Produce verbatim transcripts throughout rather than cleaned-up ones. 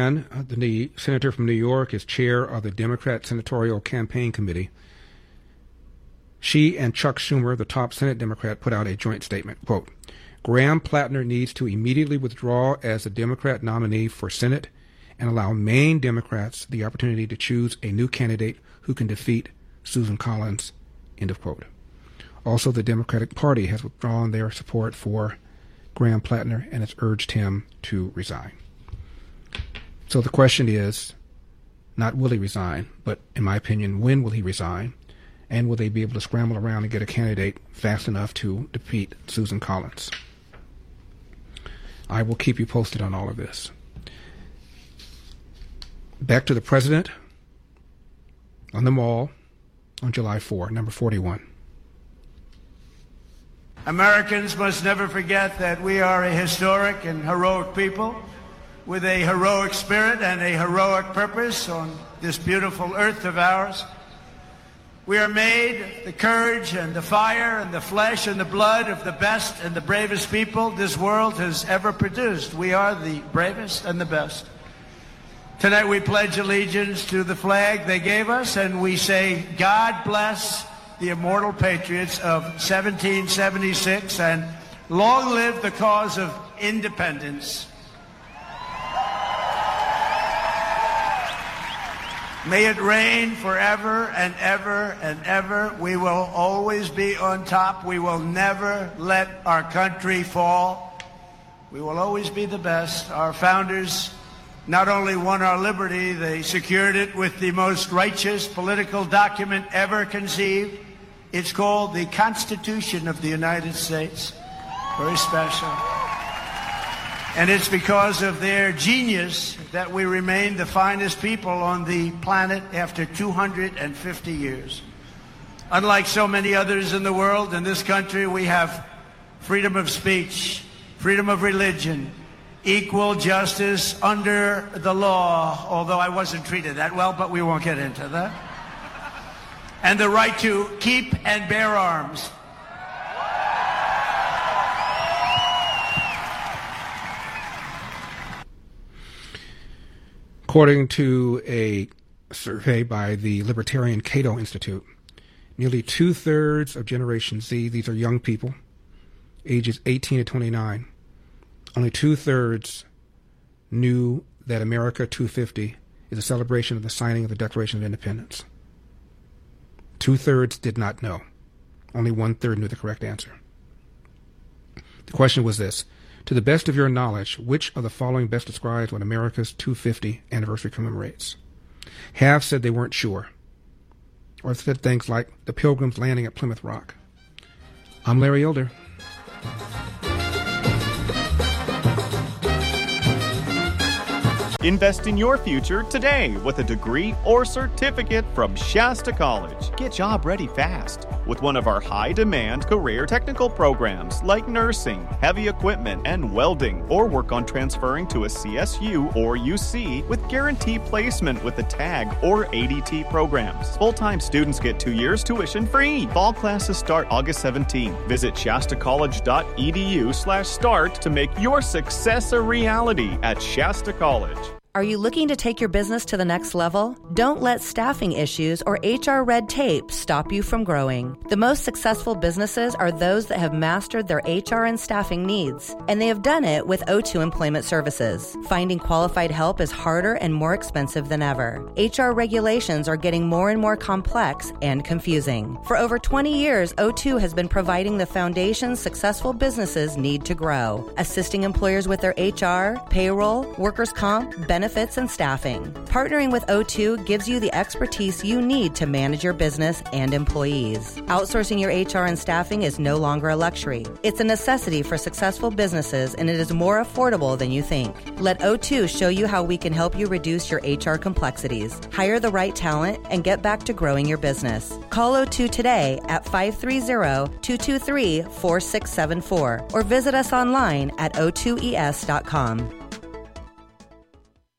Shannon, the senator from New York, is chair of the Democrat Senatorial Campaign Committee. She and Chuck Schumer, the top Senate Democrat, put out a joint statement. Quote, Graham Plattner needs to immediately withdraw as the Democrat nominee for Senate and allow Maine Democrats the opportunity to choose a new candidate who can defeat Susan Collins, end of quote. Also, the Democratic Party has withdrawn their support for Graham Plattner and has urged him to resign. So the question is, not will he resign, but in my opinion, when will he resign? And will they be able to scramble around and get a candidate fast enough to defeat Susan Collins? I will keep you posted on all of this. Back to the president on the Mall on July fourth, number forty-one. Americans must never forget that we are a historic and heroic people with a heroic spirit and a heroic purpose on this beautiful earth of ours. We are made the courage and the fire and the flesh and the blood of the best and the bravest people this world has ever produced. We are the bravest and the best. Tonight we pledge allegiance to the flag they gave us, and we say, God bless the immortal patriots of seventeen seventy-six, and long live the cause of independence. May it reign forever and ever and ever. We will always be on top. We will never let our country fall. We will always be the best. Our founders not only won our liberty, they secured it with the most righteous political document ever conceived. It's called the Constitution of the United States. Very special. And it's because of their genius that we remain the finest people on the planet after two hundred fifty years. Unlike so many others in the world, in this country we have freedom of speech, freedom of religion, equal justice under the law, although I wasn't treated that well, but we won't get into that. And the right to keep and bear arms. According to a survey by the Libertarian Cato Institute, nearly two-thirds of Generation Z, these are young people, ages eighteen to twenty-nine, only two-thirds knew that America two fifty is a celebration of the signing of the Declaration of Independence. Two-thirds did not know. Only one-third knew the correct answer. The question was this: to the best of your knowledge, which of the following best describes what America's two fifty anniversary commemorates? Half said they weren't sure, or said things like the Pilgrims landing at Plymouth Rock. I'm Larry Elder. Invest in your future today with a degree or certificate from Shasta College. Get job ready fast with one of our high-demand career technical programs like nursing, heavy equipment, and welding, or work on transferring to a C S U or U C with guaranteed placement with the TAG or A D T programs. Full-time students get two years tuition free. Fall classes start August seventeenth. Visit shastacollege.edu slash start to make your success a reality at Shasta College. Are you looking to take your business to the next level? Don't let staffing issues or H R red tape stop you from growing. The most successful businesses are those that have mastered their H R and staffing needs, and they have done it with O two Employment Services. Finding qualified help is harder and more expensive than ever. H R regulations are getting more and more complex and confusing. For over twenty years, O two has been providing the foundation successful businesses need to grow, assisting employers with their H R, payroll, workers' comp, benefits, and staffing. Partnering with O two gives you the expertise you need to manage your business and employees. Outsourcing your H R and staffing is no longer a luxury. It's a necessity for successful businesses, and it is more affordable than you think. Let O two show you how we can help you reduce your H R complexities, hire the right talent, and get back to growing your business. Call O two today at five three zero, two two three, four six seven four or visit us online at o two e s dot com.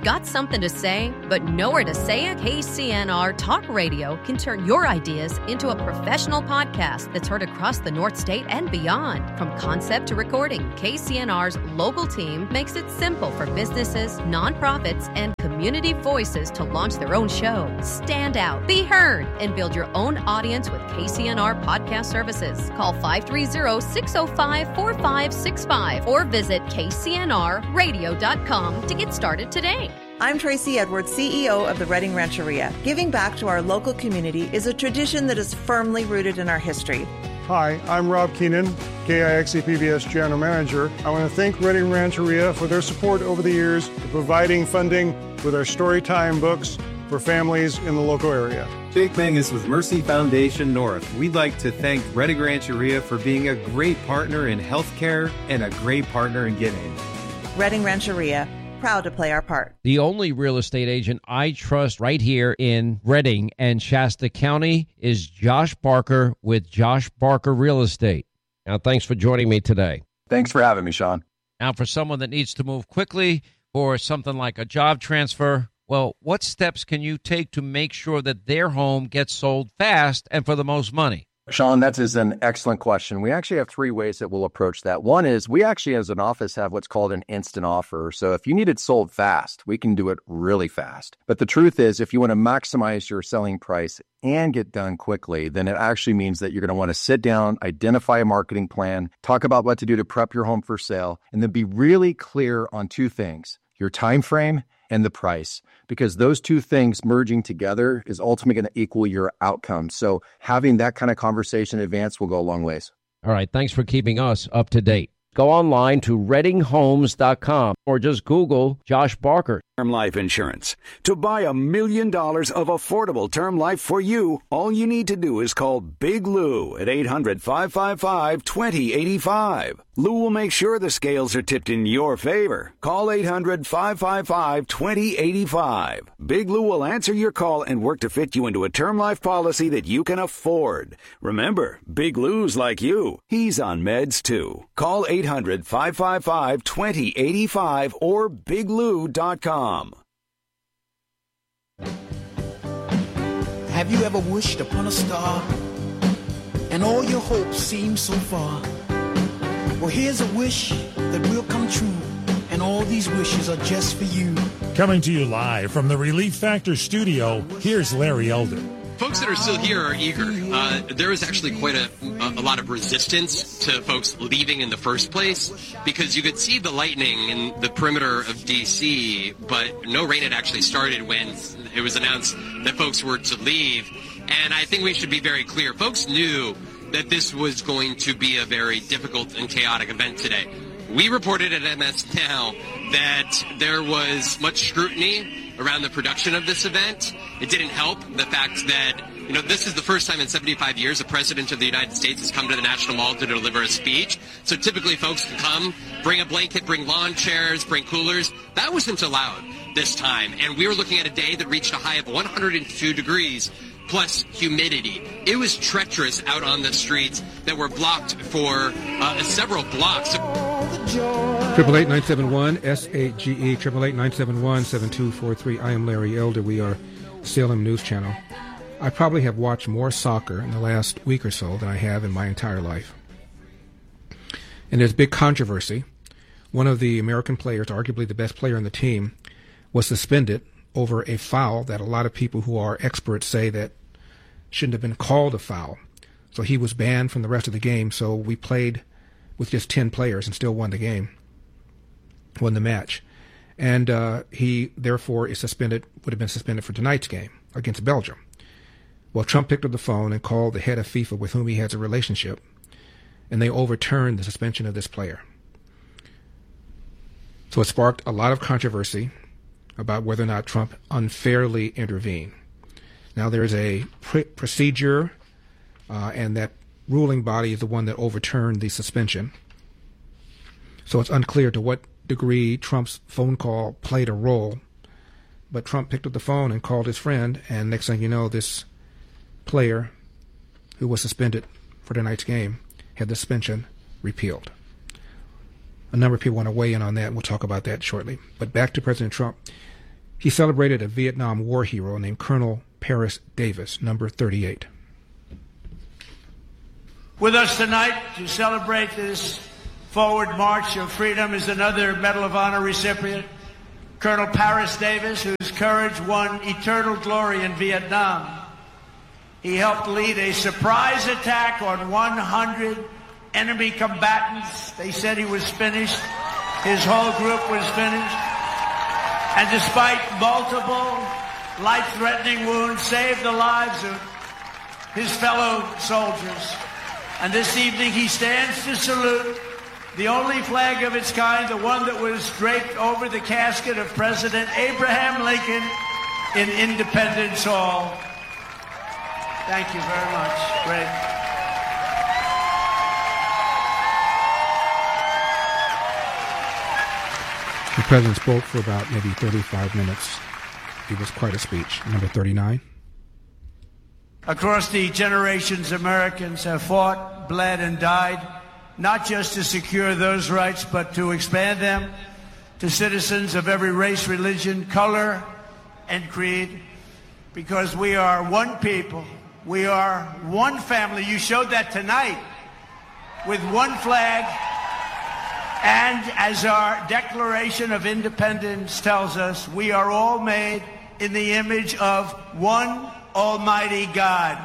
Got something to say, but nowhere to say it? K C N R Talk Radio can turn your ideas into a professional podcast that's heard across the North State and beyond. From concept to recording, K C N R's local team makes it simple for businesses, nonprofits, and community voices to launch their own show. Stand out, be heard, and build your own audience with K C N R Podcast Services. Call five three zero, six zero five, four five six five or visit K C N R radio dot com to get started today. I'm Tracy Edwards, C E O of the Redding Rancheria. Giving back to our local community is a tradition that is firmly rooted in our history. Hi, I'm Rob Keenan, K I X E P B S General Manager. I want to thank Redding Rancheria for their support over the years, for providing funding with our Storytime books for families in the local area. Jake Mangus with Mercy Foundation North. We'd like to thank Redding Rancheria for being a great partner in healthcare and a great partner in giving. Redding Rancheria, proud to play our part. The only real estate agent I trust right here in Redding and Shasta County is Josh Barker with Josh Barker Real Estate. Now, thanks for joining me today. Thanks for having me, Sean. Now, for someone that needs to move quickly for something like a job transfer, well, what steps can you take to make sure that their home gets sold fast and for the most money? Sean, that is an excellent question. We actually have three ways that we'll approach that. One is we actually, as an office, have what's called an instant offer. So if you need it sold fast, we can do it really fast. But the truth is, if you want to maximize your selling price and get done quickly, then it actually means that you're going to want to sit down, identify a marketing plan, talk about what to do to prep your home for sale, and then be really clear on two things: your time frame and the price, because those two things merging together is ultimately going to equal your outcome. So having that kind of conversation in advance will go a long ways. All right. Thanks for keeping us up to date. Go online to redding homes dot com or just Google Josh Barker. Term life insurance. To buy a million dollars of affordable term life for you, all you need to do is call Big Lou at eight hundred, five five five, two zero eight five. Lou will make sure the scales are tipped in your favor. Call eight hundred, five five five, two zero eight five. Big Lou will answer your call and work to fit you into a term life policy that you can afford. Remember, Big Lou's like you. He's on meds too. Call eight hundred, five five five, two zero eight five or big lou dot com. Have you ever wished upon a star and all your hopes seem so far? Well, here's a wish that will come true, and all these wishes are just for you. Coming to you live from the Relief Factor studio, here's Larry Elder. Folks that are still here are eager. Uh, there is actually quite a, a, a lot of resistance to folks leaving in the first place, because you could see the lightning in the perimeter of D C, but no rain had actually started when it was announced that folks were to leave. And I think we should be very clear. Folks knew that this was going to be a very difficult and chaotic event today. We reported at M S Now that there was much scrutiny around the production of this event. It didn't help the fact that, you know, this is the first time in seventy-five years a president of the United States has come to the National Mall to deliver a speech. So typically folks can come, bring a blanket, bring lawn chairs, bring coolers. That wasn't allowed this time. And we were looking at a day that reached a high of one hundred two degrees plus humidity. It was treacherous out on the streets that were blocked for uh, several blocks. Triple eight nine seven one S A G E triple eight nine seven one seven two four three. I am Larry Elder. We are Salem News Channel. I probably have watched more soccer in the last week or so than I have in my entire life. And there's big controversy. One of the American players, arguably the best player on the team, was suspended over a foul that a lot of people who are experts say that shouldn't have been called a foul. So he was banned from the rest of the game. So we played with just ten players and still won the game, won the match. And uh, he, therefore, is suspended, would have been suspended for tonight's game against Belgium. Well, Trump picked up the phone and called the head of FIFA with whom he has a relationship, and they overturned the suspension of this player. So it sparked a lot of controversy about whether or not Trump unfairly intervened. Now, there is a pr- procedure, uh, and that ruling body is the one that overturned the suspension. So it's unclear to what degree Trump's phone call played a role. But Trump picked up the phone and called his friend, and next thing you know, this player who was suspended for tonight's game had the suspension repealed. A number of people want to weigh in on that, and we'll talk about that shortly. But back to President Trump. He celebrated a Vietnam War hero named Colonel Paris Davis, number thirty-eight. With us tonight to celebrate this forward march of freedom is another Medal of Honor recipient, Colonel Paris Davis, whose courage won eternal glory in Vietnam. He helped lead a surprise attack on one hundred enemy combatants. They said he was finished. His whole group was finished. And despite multiple life-threatening wounds, saved the lives of his fellow soldiers. And this evening he stands to salute the only flag of its kind, the one that was draped over the casket of President Abraham Lincoln in Independence Hall. Thank you very much. Great. The president spoke for about maybe thirty-five minutes. It was quite a speech. Number thirty-nine. Across the generations, Americans have fought, bled, and died, not just to secure those rights, but to expand them to citizens of every race, religion, color, and creed, because we are one people. We are one family. You showed that tonight with one flag. And as our Declaration of Independence tells us, we are all made in the image of one Almighty God.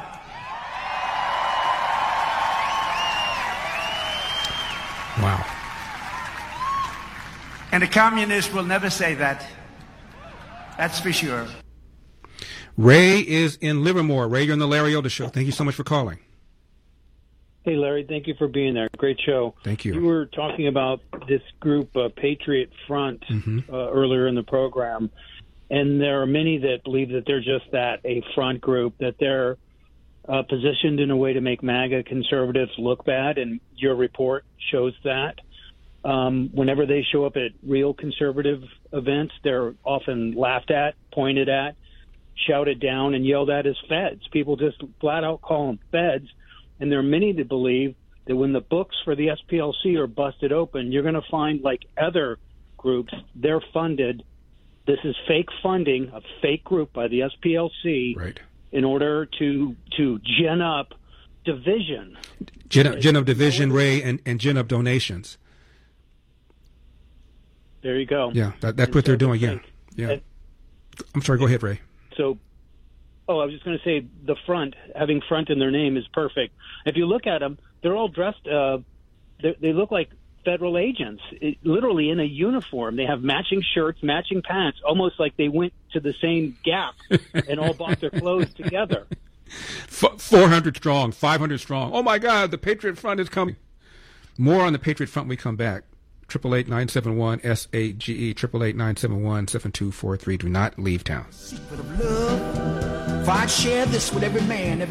Wow. And a communist will never say that. That's for sure. Ray is in Livermore. Ray, you're on the Larry Elder Show. Thank you so much for calling. Hey, Larry, thank you for being there. Great show. Thank you. You were talking about this group, uh, Patriot Front, mm-hmm. uh, earlier in the program, and there are many that believe that they're just that, a front group, that they're uh, positioned in a way to make MAGA conservatives look bad, and your report shows that. Um, whenever they show up at real conservative events, they're often laughed at, pointed at, shouted down, and yelled at as feds. People just flat out call them feds. And there are many that believe that when the books for the S P L C are busted open, you're going to find, like other groups, they're funded. This is fake funding, a fake group by the S P L C, right, in order to to gin up division. Gin up, gin up division, Ray, and, and gin up donations. There you go. Yeah, that, that's and what so they're doing, yeah. fake. yeah. And, I'm sorry, go ahead, Ray. So, oh, I was just going to say the front, having front in their name is perfect. If you look at them, they're all dressed, uh, they look like federal agents, it, literally in a uniform. They have matching shirts, matching pants, almost like they went to the same Gap and all bought their clothes together. four hundred strong, five hundred strong. Oh, my God, the Patriot Front is coming. More on the Patriot Front when we come back. eight eight eight, nine seven one, S A G E, eight eight eight, nine seven one, seven two four three. Do not leave town. Secret of love. If I'd share this with every man, every